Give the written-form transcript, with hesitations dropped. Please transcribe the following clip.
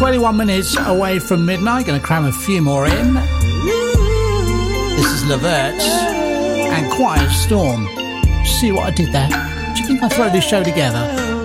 21 minutes away from midnight. Going to cram a few more in. This is Levert and Quiet Storm. See what I did there? Do you think I throw this show together?